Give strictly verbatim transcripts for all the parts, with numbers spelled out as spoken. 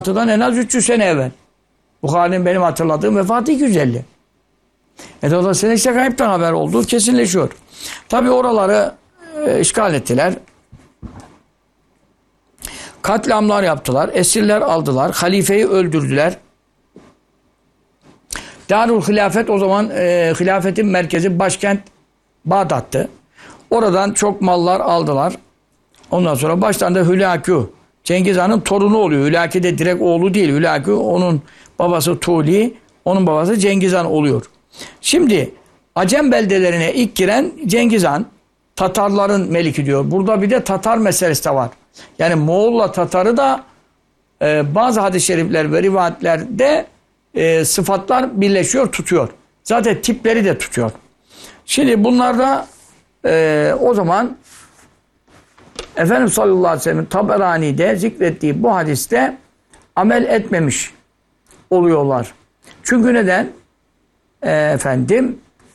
en az üç yüz sene evvel. Bukhari'nin benim hatırladığım vefatı iki yüz elli. E dolayısıyla işte gayipten haber olduğu kesinleşiyor. Tabi oraları e, işgal ettiler. Katliamlar yaptılar. Esirler aldılar. Halifeyi öldürdüler. Darul Hilafet o zaman e, hilafetin merkezi başkent Bağdat'tı. Oradan çok mallar aldılar. Ondan sonra baştan da Hülakü, Cengiz Han'ın torunu oluyor. Hülakü de direkt oğlu değil. Hülakü onun babası Tuğli, onun babası Cengiz Han oluyor. Şimdi Acem beldelerine ilk giren Cengiz Han, Tatarların meliki diyor. Burada bir de Tatar meselesi de var. Yani Moğol'la Tatar'ı da e, bazı hadis-i şerifler ve rivayetlerde e, sıfatlar birleşiyor, tutuyor. Zaten tipleri de tutuyor. Şimdi bunlarda e, o zaman Efendimiz sallallahu aleyhi ve sellem'in Taberani'de zikrettiği bu hadiste amel etmemiş oluyorlar. Çünkü neden? E, efendim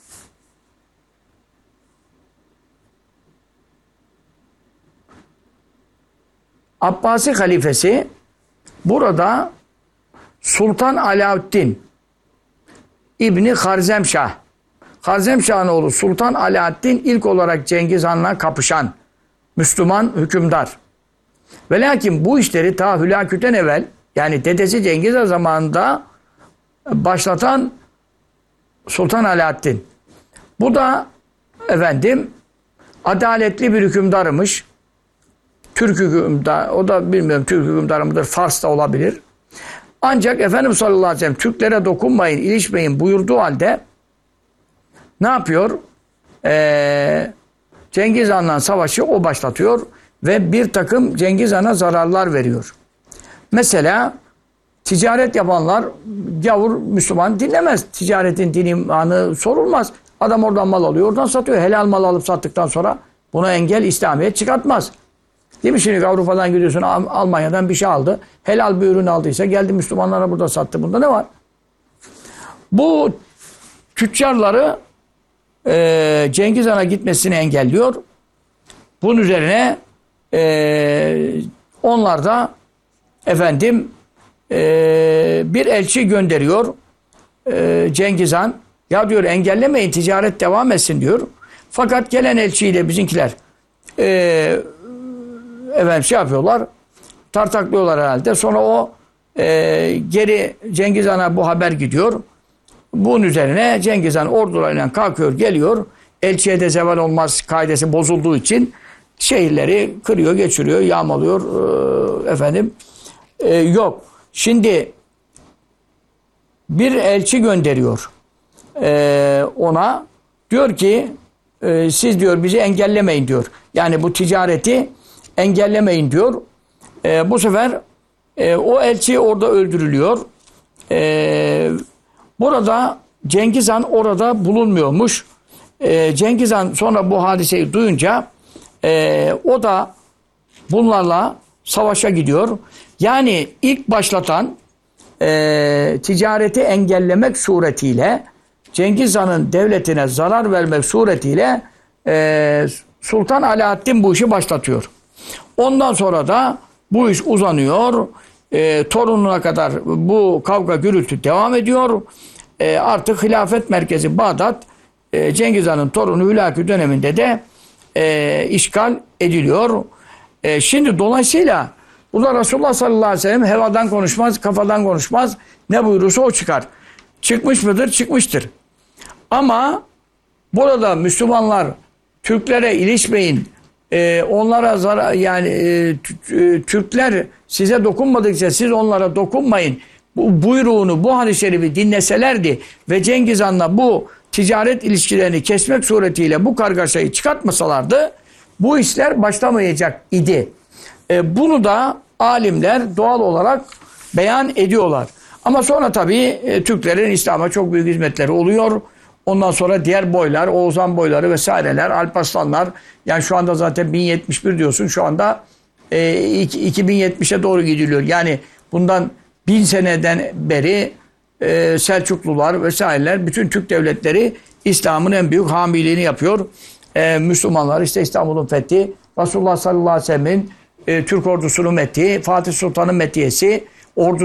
Abbasi halifesi burada Sultan Alaaddin İbni Harzemşah, Harzemşah'ın oğlu Sultan Alaaddin ilk olarak Cengiz Han'la kapışan Müslüman hükümdar. Ve lakin bu işleri ta Hülakü'den evvel, yani dedesi Cengiz Han zamanında başlatan Sultan Alaaddin. Bu da efendim adaletli bir hükümdarmış. Türk hükümdar, o da bilmiyorum Türk hükümdarı mıdır, Fars da olabilir. Ancak Efendimiz sallallahu aleyhi ve sellem Türklere dokunmayın, ilişmeyin buyurduğu halde ne yapıyor? Ee, Cengiz Han'la savaşı o başlatıyor ve bir takım Cengiz Han'a zararlar veriyor. Mesela ticaret yapanlar gavur Müslüman dinlemez. Ticaretin din imanı sorulmaz. Adam oradan mal alıyor, oradan satıyor. Helal mal alıp sattıktan sonra buna engel İslamiyet çıkartmaz. Değil mi şimdi Avrupa'dan gidiyorsun, Almanya'dan bir şey aldı. Helal bir ürün aldıysa geldi Müslümanlara burada sattı. Bunda ne var? Bu tüccarları e, Cengiz Han'a gitmesini engelliyor. Bunun üzerine e, onlar da efendim e, bir elçi gönderiyor e, Cengiz Han. Ya diyor engellemeyin, ticaret devam etsin diyor. Fakat gelen elçiyle bizimkiler e, efendim şey yapıyorlar, tartaklıyorlar herhalde. Sonra o e, geri Cengiz Han'a bu haber gidiyor. Bunun üzerine Cengiz Han ordularıyla kalkıyor, geliyor. Elçiye de zeval olmaz kaidesi bozulduğu için şehirleri kırıyor, geçiriyor, yağmalıyor. E, efendim e, yok. Şimdi bir elçi gönderiyor e, ona. Diyor ki e, siz diyor bizi engellemeyin diyor. Yani bu ticareti engellemeyin diyor. E, bu sefer e, o elçi orada öldürülüyor. E, burada Cengiz Han orada bulunmuyormuş. E, Cengiz Han sonra bu hadiseyi duyunca e, o da bunlarla savaşa gidiyor. Yani ilk başlatan e, ticareti engellemek suretiyle Cengiz Han'ın devletine zarar vermek suretiyle e, Sultan Alaaddin bu işi başlatıyor. Ondan sonra da bu iş uzanıyor. E, torununa kadar bu kavga gürültü devam ediyor. E, artık hilafet merkezi Bağdat e, Cengiz Han'ın torunu Hülakü döneminde de e, işgal ediliyor. E, şimdi dolayısıyla burada Resulullah sallallahu aleyhi ve sellem hevadan konuşmaz, kafadan konuşmaz. Ne buyurursa o çıkar. Çıkmış mıdır? Çıkmıştır. Ama burada Müslümanlar Türklere ilişmeyin, Ee, onlara zarar, yani e, Türkler size dokunmadıkça siz onlara dokunmayın. Bu buyruğunu, bu hadis-i şerifi dinleselerdi ve Cengiz Han'la bu ticaret ilişkilerini kesmek suretiyle bu kargaşayı çıkartmasalardı bu işler başlamayacak idi. E, bunu da alimler doğal olarak beyan ediyorlar. Ama sonra tabii e, Türklerin İslam'a çok büyük hizmetleri oluyor. Ondan sonra diğer boylar, Oğuzhan boyları vesaireler, Alparslanlar. Yani şu anda zaten bin yetmiş bir diyorsun. Şu anda e, iki bin yetmişe doğru gidiliyor. Yani bundan bin seneden beri e, Selçuklular vesaireler, bütün Türk devletleri İslam'ın en büyük hamiliğini yapıyor. E, Müslümanlar işte İstanbul'un fethi, Resulullah sallallahu aleyhi ve sellem'in e, Türk ordusunun methi, Fatih Sultan'ın metiyesi. ordu